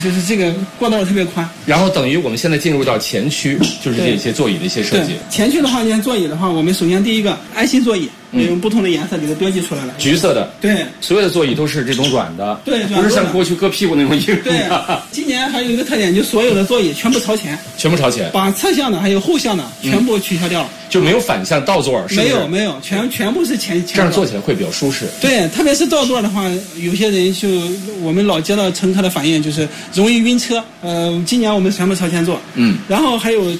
就是这个过道特别宽。 然后等于我们现在进入到前区，就是这些座椅的一些设计。 前区的话，你看座椅的话，我们首先第一个爱心座椅，用不同的颜色给它标记出来了。 橘色的。 对， 所有的座椅都是这种软的。 对， 不是像过去搁屁股那种硬的。 对，今年还有一个特点，就所有的座椅全部朝前。 全部朝前。 把侧向的还有后向的全部取消掉了。 就没有反向倒座，是不是？ 没有，全部是前。 这样坐起来会比较舒适。 对，特别是倒座的话，有些人就我们老接到乘客的反应就是容易晕车。今年我们全部朝前坐。然后还有